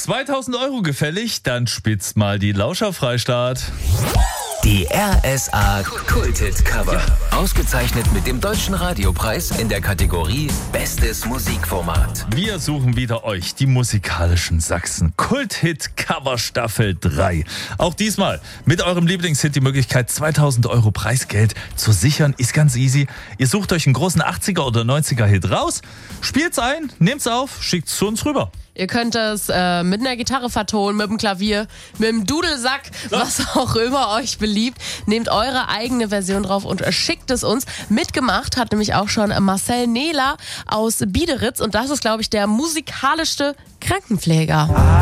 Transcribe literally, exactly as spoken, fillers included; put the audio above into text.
zweitausend Euro gefällig? Dann spitzt mal die Lauscher-Freistaat. Die R S A Kult-Hit Cover. Ausgezeichnet mit dem Deutschen Radiopreis in der Kategorie Bestes Musikformat. Wir suchen wieder euch, die musikalischen Sachsen. Kult-Hit Cover Staffel drei. Auch diesmal mit eurem Lieblingshit die Möglichkeit, zweitausend Euro Preisgeld zu sichern. Ist ganz easy. Ihr sucht euch einen großen achtziger oder neunziger Hit raus, spielt's ein, nehmt's auf, schickt's zu uns rüber. Ihr könnt es äh, mit einer Gitarre vertonen, mit dem Klavier, mit dem Dudelsack, so. was auch immer euch beliebt. Nehmt eure eigene Version drauf und schickt es uns. Mitgemacht hat nämlich auch schon Marcel Nehler aus Biederitz. Und das ist, glaube ich, der musikalischste Krankenpfleger.